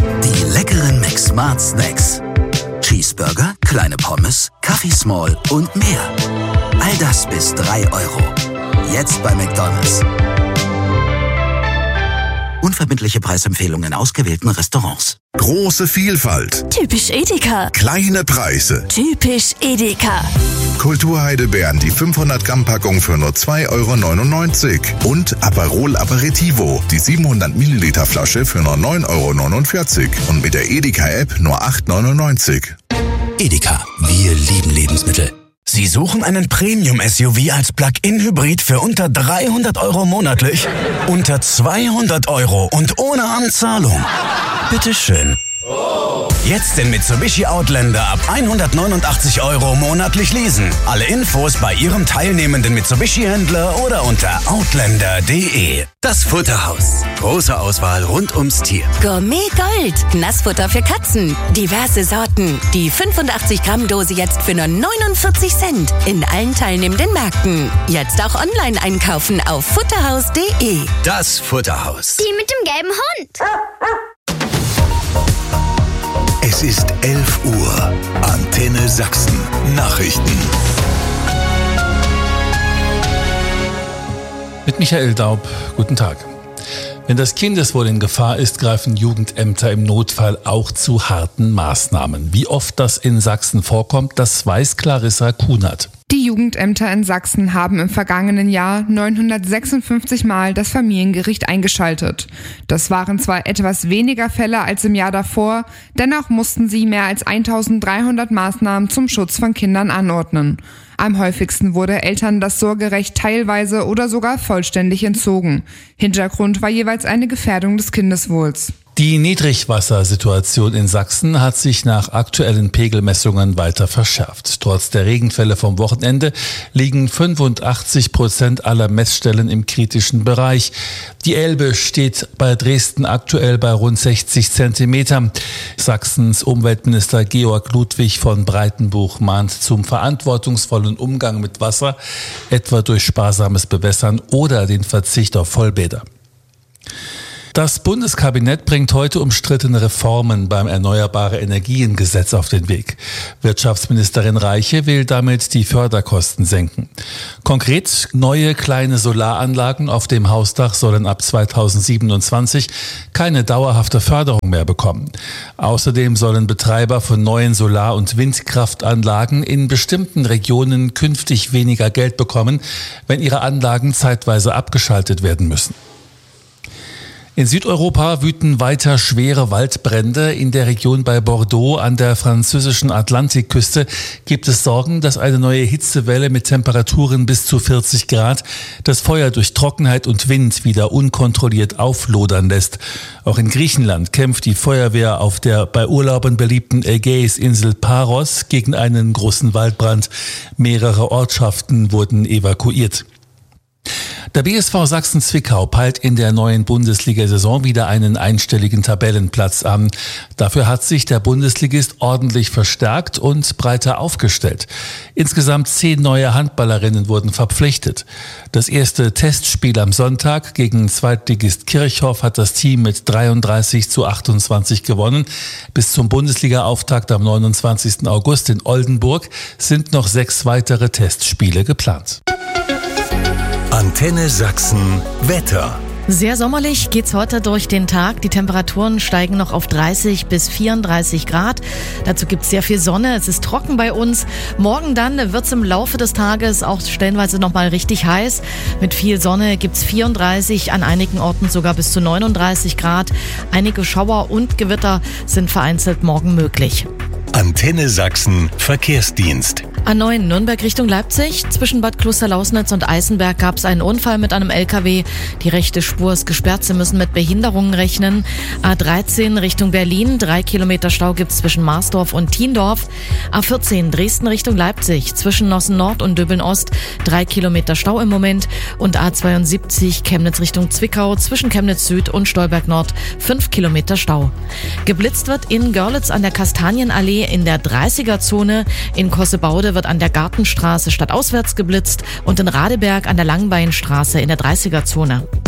Die leckeren McSmart Snacks. Cheeseburger, kleine Pommes, Kaffee Small und mehr. All das bis 3 Euro. Jetzt bei McDonald's. Unverbindliche Preisempfehlungen in ausgewählten Restaurants. Große Vielfalt. Typisch Edeka. Kleine Preise. Typisch Edeka. Kulturheidelbeeren, die 500 Gramm Packung für nur 2,99 € und Aperol Aperitivo, die 700 Milliliter Flasche für nur 9,49 € und mit der Edeka-App nur 8,99 €. Edeka, wir lieben Lebensmittel. Sie suchen einen Premium-SUV als Plug-in-Hybrid für unter 300 € monatlich? Unter 200 € und ohne Anzahlung? Bitteschön. Jetzt den Mitsubishi Outlander ab 189 € monatlich leasen. Alle Infos bei Ihrem teilnehmenden Mitsubishi-Händler oder unter outlander.de. Das Futterhaus. Große Auswahl rund ums Tier. Gourmet Gold. Nassfutter für Katzen. Diverse Sorten. Die 85 Gramm Dose jetzt für nur 49 Cent. In allen teilnehmenden Märkten. Jetzt auch online einkaufen auf futterhaus.de. Das Futterhaus. Die mit dem gelben Hund. Es ist 11 Uhr. Antenne Sachsen. Nachrichten. Mit Michael Daub, guten Tag. Wenn das Kindeswohl in Gefahr ist, greifen Jugendämter im Notfall auch zu harten Maßnahmen. Wie oft das in Sachsen vorkommt, das weiß Clarissa Kunert. Die Jugendämter in Sachsen haben im vergangenen Jahr 956 Mal das Familiengericht eingeschaltet. Das waren zwar etwas weniger Fälle als im Jahr davor, dennoch mussten sie mehr als 1300 Maßnahmen zum Schutz von Kindern anordnen. Am häufigsten wurde Eltern das Sorgerecht teilweise oder sogar vollständig entzogen. Hintergrund war jeweils eine Gefährdung des Kindeswohls. Die Niedrigwassersituation in Sachsen hat sich nach aktuellen Pegelmessungen weiter verschärft. Trotz der Regenfälle vom Wochenende liegen 85% aller Messstellen im kritischen Bereich. Die Elbe steht bei Dresden aktuell bei rund 60 Zentimetern. Sachsens Umweltminister Georg Ludwig von Breitenbuch mahnt zum verantwortungsvollen Umgang mit Wasser, etwa durch sparsames Bewässern oder den Verzicht auf Vollbäder. Das Bundeskabinett bringt heute umstrittene Reformen beim Erneuerbare-Energien-Gesetz auf den Weg. Wirtschaftsministerin Reiche will damit die Förderkosten senken. Konkret, neue kleine Solaranlagen auf dem Hausdach sollen ab 2027 keine dauerhafte Förderung mehr bekommen. Außerdem sollen Betreiber von neuen Solar- und Windkraftanlagen in bestimmten Regionen künftig weniger Geld bekommen, wenn ihre Anlagen zeitweise abgeschaltet werden müssen. In Südeuropa wüten weiter schwere Waldbrände. In der Region bei Bordeaux an der französischen Atlantikküste gibt es Sorgen, dass eine neue Hitzewelle mit Temperaturen bis zu 40 Grad das Feuer durch Trockenheit und Wind wieder unkontrolliert auflodern lässt. Auch in Griechenland kämpft die Feuerwehr auf der bei Urlaubern beliebten Ägäisinsel Paros gegen einen großen Waldbrand. Mehrere Ortschaften wurden evakuiert. Der BSV Sachsen-Zwickau peilt in der neuen Bundesliga-Saison wieder einen einstelligen Tabellenplatz an. Dafür hat sich der Bundesligist ordentlich verstärkt und breiter aufgestellt. Insgesamt 10 neue Handballerinnen wurden verpflichtet. Das erste Testspiel am Sonntag gegen Zweitligist Kirchhoff hat das Team mit 33:28 gewonnen. Bis zum Bundesliga-Auftakt am 29. August in Oldenburg sind noch 6 weitere Testspiele geplant. Antenne Sachsen Wetter. Sehr sommerlich geht's heute durch den Tag. Die Temperaturen steigen noch auf 30 bis 34 Grad. Dazu gibt's sehr viel Sonne. Es ist trocken bei uns. Morgen dann wird's im Laufe des Tages auch stellenweise nochmal richtig heiß. Mit viel Sonne gibt's 34, an einigen Orten sogar bis zu 39 Grad. Einige Schauer und Gewitter sind vereinzelt morgen möglich. Antenne Sachsen Verkehrsdienst. A9 Nürnberg Richtung Leipzig. Zwischen Bad Klosterlausnitz und Eisenberg gab es einen Unfall mit einem LKW. Die rechte Spur ist gesperrt. Sie müssen mit Behinderungen rechnen. A13 Richtung Berlin. 3 Kilometer Stau gibt es zwischen Marsdorf und Thiendorf. A14 Dresden Richtung Leipzig. Zwischen Nossen Nord und Döbeln Ost. 3 Kilometer Stau im Moment. Und A72 Chemnitz Richtung Zwickau. Zwischen Chemnitz Süd und Stolberg Nord. 5 Kilometer Stau. Geblitzt wird in Görlitz an der Kastanienallee in der 30er-Zone. In Kossebaude wird an der Gartenstraße stadtauswärts geblitzt und in Radeberg an der Langbeinstraße in der 30er-Zone.